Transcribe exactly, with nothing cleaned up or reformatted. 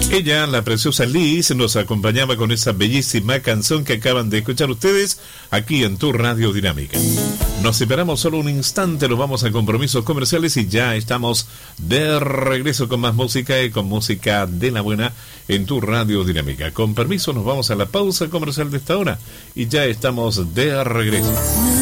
Ella, la preciosa Liz, nos acompañaba con esa bellísima canción que acaban de escuchar ustedes aquí en tu Radio Dinámica. Nos separamos solo un instante, nos vamos a compromisos comerciales y ya estamos de regreso con más música y con música de la buena en tu Radio Dinámica. Con permiso, nos vamos a la pausa comercial de esta hora y ya estamos de regreso.